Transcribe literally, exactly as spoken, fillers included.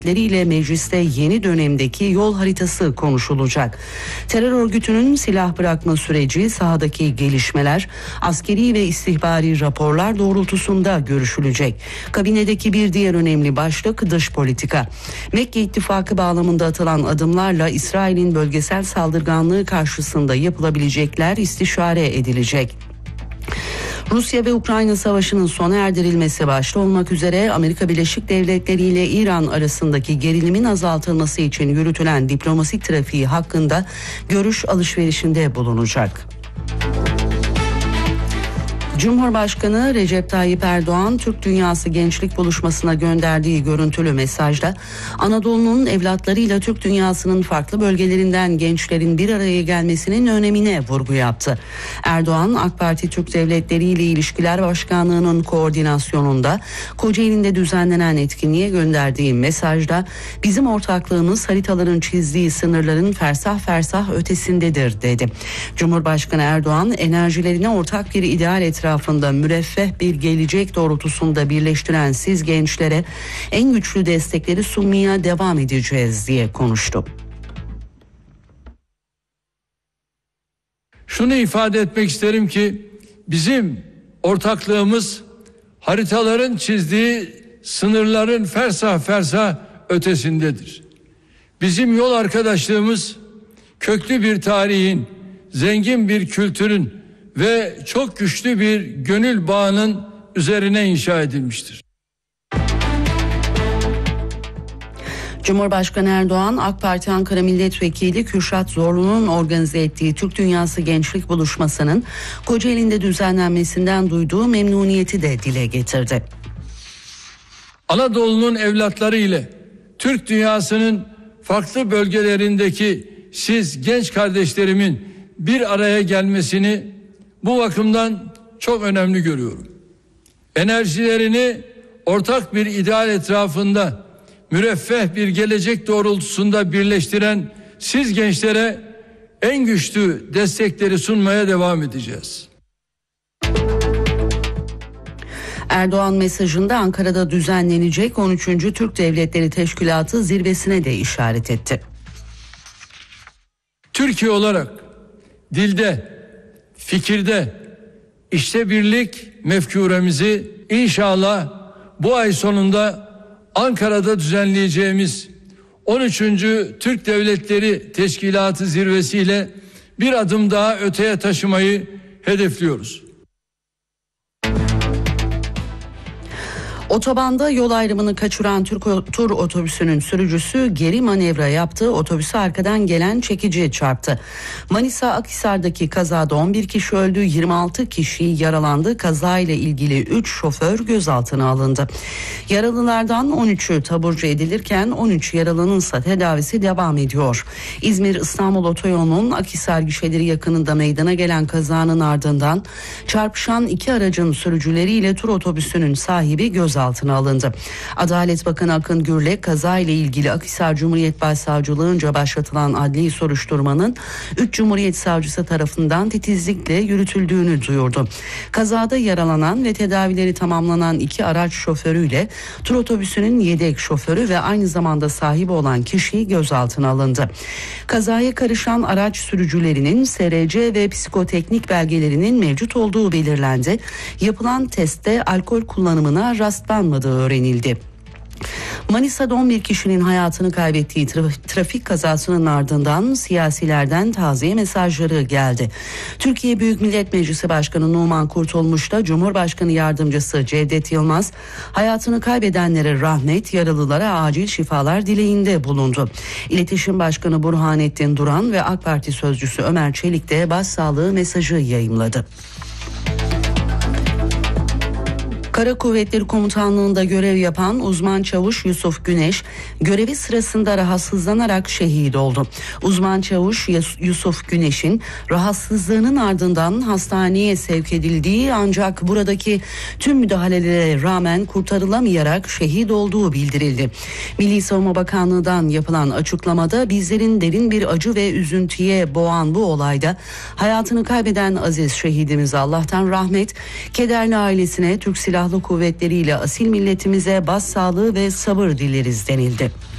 ile mecliste yeni dönemdeki yol haritası konuşulacak. Terör örgütünün silah bırakma süreci, sahadaki gelişmeler, askeri ve istihbari raporlar doğrultusunda görüşülecek. Kabinedeki bir diğer önemli başlık dış politika. Mekke İttifakı bağlamında atılan adımlarla İsrail'in bölgesel saldırganlığı karşısında yapılabilecekler istişare edilecek. Rusya ve Ukrayna savaşının sona erdirilmesi başta olmak üzere Amerika Birleşik Devletleri ile İran arasındaki gerilimin azaltılması için yürütülen diplomasi trafiği hakkında görüş alışverişinde bulunacak. Cumhurbaşkanı Recep Tayyip Erdoğan, Türk Dünyası Gençlik Buluşması'na gönderdiği görüntülü mesajda Anadolu'nun evlatlarıyla Türk Dünyası'nın farklı bölgelerinden gençlerin bir araya gelmesinin önemine vurgu yaptı. Erdoğan, AK Parti Türk Devletleri ile İlişkiler Başkanlığı'nın koordinasyonunda Kocaeli'nde düzenlenen etkinliğe gönderdiği mesajda bizim ortaklığımız haritaların çizdiği sınırların fersah fersah ötesindedir dedi. Cumhurbaşkanı Erdoğan, enerjilerini ortak bir ideal etrafında müreffeh bir gelecek doğrultusunda birleştiren siz gençlere en güçlü destekleri sunmaya devam edeceğiz diye konuştu. Şunu ifade etmek isterim ki bizim ortaklığımız haritaların çizdiği sınırların fersah fersah ötesindedir. Bizim yol arkadaşlığımız köklü bir tarihin, zengin bir kültürün ve çok güçlü bir gönül bağının üzerine inşa edilmiştir. Cumhurbaşkanı Erdoğan, AK Parti Ankara Milletvekili Kürşat Zorlu'nun organize ettiği Türk Dünyası Gençlik Buluşması'nın Kocaeli'nde düzenlenmesinden duyduğu memnuniyeti de dile getirdi. Anadolu'nun evlatları ile Türk Dünyası'nın farklı bölgelerindeki siz genç kardeşlerimin bir araya gelmesini bu bakımdan çok önemli görüyorum. Enerjilerini ortak bir ideal etrafında müreffeh bir gelecek doğrultusunda birleştiren siz gençlere en güçlü destekleri sunmaya devam edeceğiz. Erdoğan mesajında Ankara'da düzenlenecek on üçüncü Türk Devletleri Teşkilatı zirvesine de işaret etti. Türkiye olarak dilde, fikirde, işte birlik mefkuremizi inşallah bu ay sonunda Ankara'da düzenleyeceğimiz on üçüncü Türk Devletleri Teşkilatı zirvesiyle bir adım daha öteye taşımayı hedefliyoruz. Otobanda yol ayrımını kaçıran Türk tur otobüsünün sürücüsü geri manevra yaptı. Otobüsü arkadan gelen çekici çarptı. Manisa Akhisar'daki kazada on bir kişi öldü, yirmi altı kişi yaralandı. Kazayla ilgili üç şoför gözaltına alındı. Yaralılardan on üçü taburcu edilirken on üç yaralının ise tedavisi devam ediyor. İzmir-İstanbul otoyolunun Akhisar gişeleri yakınında meydana gelen kazanın ardından çarpışan iki aracın sürücüleriyle tur otobüsünün sahibi gözaltına altına alındı. Adalet Bakanı Akın Gürlek kaza ile ilgili Akhisar Cumhuriyet Başsavcılığınca başlatılan adli soruşturmanın üç Cumhuriyet Savcısı tarafından titizlikle yürütüldüğünü duyurdu. Kazada yaralanan ve tedavileri tamamlanan iki araç şoförüyle tur otobüsünün yedek şoförü ve aynı zamanda sahibi olan kişi gözaltına alındı. Kazaya karışan araç sürücülerinin S R C ve psikoteknik belgelerinin mevcut olduğu belirlendi. Yapılan testte alkol kullanımına rastlanmadığı öğrenildi. Manisa'da on bir kişinin hayatını kaybettiği tra- trafik kazasının ardından siyasilerden taziye mesajları geldi. Türkiye Büyük Millet Meclisi Başkanı Numan Kurtulmuş da Cumhurbaşkanı Yardımcısı Cevdet Yılmaz hayatını kaybedenlere rahmet, yaralılara acil şifalar dileğinde bulundu. İletişim Başkanı Burhanettin Duran ve AK Parti Sözcüsü Ömer Çelik de başsağlığı mesajı yayımladı. Kara Kuvvetleri Komutanlığı'nda görev yapan uzman çavuş Yusuf Güneş görevi sırasında rahatsızlanarak şehit oldu. Uzman çavuş Yusuf Güneş'in rahatsızlığının ardından hastaneye sevk edildiği ancak buradaki tüm müdahalelere rağmen kurtarılamayarak şehit olduğu bildirildi. Milli Savunma Bakanlığı'ndan yapılan açıklamada bizlerin derin bir acı ve üzüntüye boğan bu olayda hayatını kaybeden aziz şehidimize Allah'tan rahmet, kederli ailesine, Türk Silahlı Kuvvetleri ile asil milletimize başsağlığı ve sabır dileriz denildi.